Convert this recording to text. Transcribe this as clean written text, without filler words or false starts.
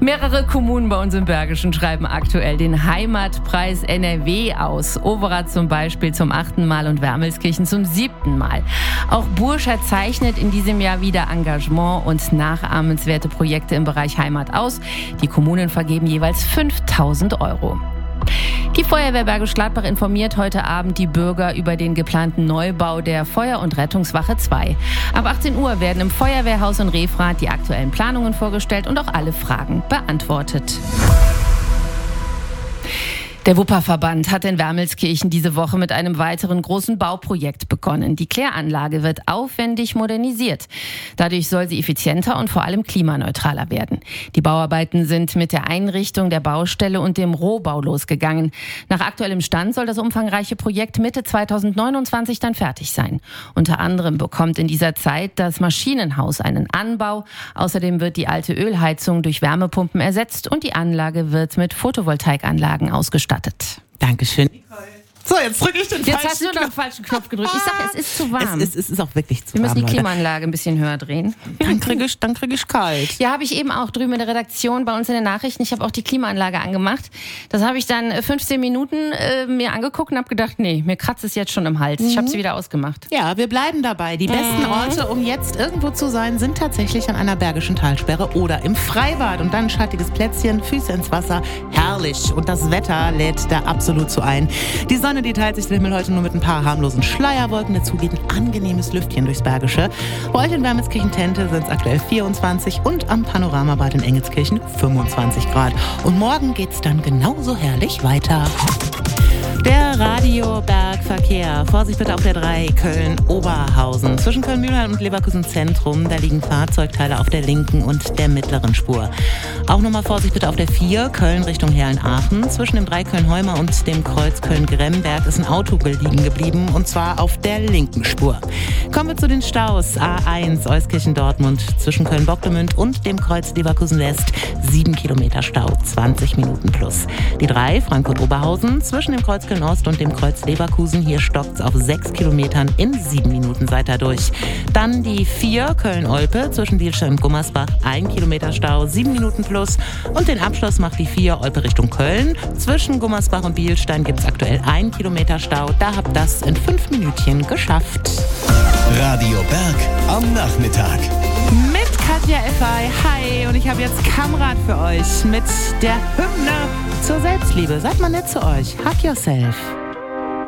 Mehrere Kommunen bei uns im Bergischen schreiben aktuell den Heimatpreis NRW aus. Overath zum Beispiel zum 8. Mal und Wermelskirchen zum 7. Mal. Auch Burscheid zeichnet in diesem Jahr wieder Engagement und nachahmenswerte Projekte im Bereich Heimat aus. Die Kommunen vergeben jeweils 5.000 €. Die Feuerwehr Bergisch Gladbach informiert heute Abend die Bürger über den geplanten Neubau der Feuer- und Rettungswache 2. Ab 18 Uhr werden im Feuerwehrhaus in Refrath die aktuellen Planungen vorgestellt und auch alle Fragen beantwortet. Der Wupperverband hat in Wermelskirchen diese Woche mit einem weiteren großen Bauprojekt begonnen. Die Kläranlage wird aufwendig modernisiert. Dadurch soll sie effizienter und vor allem klimaneutraler werden. Die Bauarbeiten sind mit der Einrichtung der Baustelle und dem Rohbau losgegangen. Nach aktuellem Stand soll das umfangreiche Projekt Mitte 2029 dann fertig sein. Unter anderem bekommt in dieser Zeit das Maschinenhaus einen Anbau. Außerdem wird die alte Ölheizung durch Wärmepumpen ersetzt und die Anlage wird mit Photovoltaikanlagen ausgestattet. Dankeschön. So, jetzt drücke ich den falschen Knopf. Jetzt hast du noch den falschen Knopf gedrückt. Ich sage, es ist zu warm. Es ist auch wirklich zu warm. Wir müssen die Klimaanlage ein bisschen höher drehen. Dann kriege ich kalt. Ja, habe ich eben auch drüben in der Redaktion bei uns in den Nachrichten. Ich habe auch die Klimaanlage angemacht. Das habe ich dann 15 Minuten mir angeguckt und habe gedacht, nee, mir kratzt es jetzt schon im Hals. Ich habe sie wieder ausgemacht. Ja, wir bleiben dabei. Die besten Orte, um jetzt irgendwo zu sein, sind tatsächlich an einer bergischen Talsperre oder im Freibad. Und dann ein schattiges Plätzchen, Füße ins Wasser. Herrlich. Und das Wetter lädt da absolut zu ein. Die Sonne, die teilt sich den Himmel heute nur mit ein paar harmlosen Schleierwolken. Dazu geht ein angenehmes Lüftchen durchs Bergische. Bei euch in Wermelskirchen-Tente sind es aktuell 24 und am Panoramabad in Engelskirchen 25 Grad. Und morgen geht's dann genauso herrlich weiter. Der Radiobergverkehr. Vorsicht bitte auf der 3 Köln-Oberhausen. Zwischen Köln-Mühlheim und Leverkusen-Zentrum, da liegen Fahrzeugteile auf der linken und der mittleren Spur. Auch nochmal Vorsicht bitte auf der 4 Köln Richtung Herrn-Aachen. Zwischen dem 3 Köln-Heumer und dem Kreuz Köln-Gremberg ist ein Auto liegen geblieben und zwar auf der linken Spur. Kommen wir zu den Staus. A1 Euskirchen-Dortmund zwischen Köln-Bocklemünd und dem Kreuz Leverkusen-West. 7 Kilometer Stau, 20 Minuten plus. Die 3 Frankfurt-Oberhausen zwischen dem Kreuz Köln-Ost und dem Kreuz Leverkusen. Hier stockt es auf 6 Kilometern. In 7 Minuten seid ihr durch. Dann die 4 Köln-Olpe zwischen Dielstein und Gummersbach. 1 Kilometer Stau, 7 Minuten plus. Und den Abschluss macht die 4 Olpe Richtung Köln. Zwischen Gummersbach und Bielstein gibt es aktuell 1 Kilometer Stau. Da habt ihr das in 5 Minütchen geschafft. Radio Berg am Nachmittag. Mit Katja Effay. Hi, und ich habe jetzt Kamrat für euch mit der Hymne zur Selbstliebe. Seid mal nett zu euch. Hug yourself.